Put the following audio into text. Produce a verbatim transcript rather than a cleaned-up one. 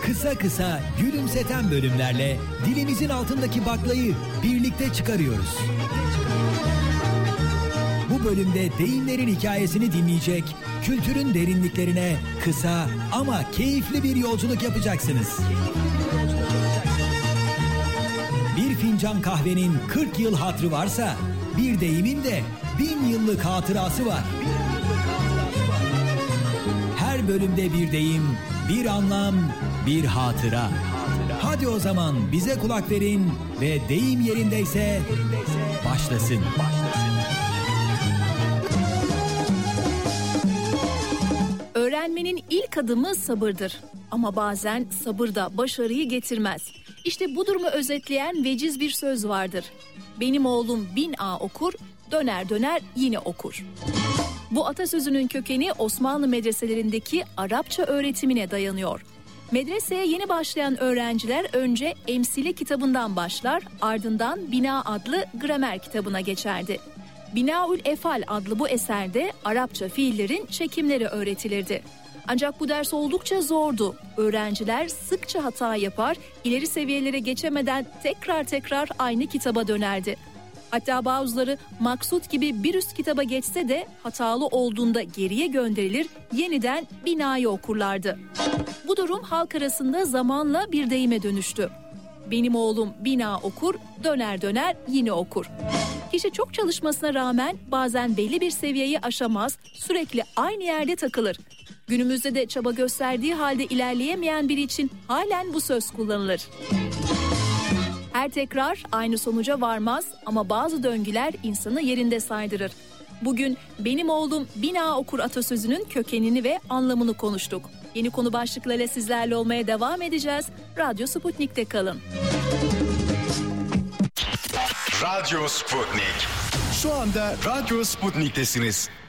Kısa kısa gülümseten bölümlerle dilimizin altındaki baklayı birlikte çıkarıyoruz. Bu bölümde deyimlerin hikayesini dinleyecek, kültürün derinliklerine kısa ama keyifli bir yolculuk yapacaksınız. Bir fincan kahvenin kırk yıl hatırı varsa, bir deyimin de bin yıllık hatırası var. Her bölümde bir deyim, bir anlam, bir hatıra. Hadi o zaman bize kulak verin ve deyim yerindeyse başlasın. Öğrenmenin ilk adımı sabırdır. Ama bazen sabır da başarıyı getirmez. İşte bu durumu özetleyen veciz bir söz vardır. Benim oğlum bin a okur, döner döner yine okur. Bu atasözünün kökeni Osmanlı medreselerindeki Arapça öğretimine dayanıyor. Medreseye yeni başlayan öğrenciler önce Emsile kitabından başlar, ardından Bina adlı gramer kitabına geçerdi. Binaül Efal adlı bu eserde Arapça fiillerin çekimleri öğretilirdi. Ancak bu ders oldukça zordu. Öğrenciler sıkça hata yapar, ileri seviyelere geçemeden tekrar tekrar aynı kitaba dönerdi. Hatta bazıları maksut gibi bir üst kitaba geçse de hatalı olduğunda geriye gönderilir, yeniden binayı okurlardı. Bu durum halk arasında zamanla bir deyime dönüştü. Benim oğlum bina okur, döner döner yine okur. Kişi çok çalışmasına rağmen bazen belli bir seviyeyi aşamaz, sürekli aynı yerde takılır. Günümüzde de çaba gösterdiği halde ilerleyemeyen biri için halen bu söz kullanılır. Her tekrar aynı sonuca varmaz ama bazı döngüler insanı yerinde saydırır. Bugün benim oğlum bina okur atasözünün kökenini ve anlamını konuştuk. Yeni konu başlıklarıyla sizlerle olmaya devam edeceğiz. Radyo Sputnik'te kalın. Radyo Sputnik. Şu anda Radyo Sputnik'tesiniz.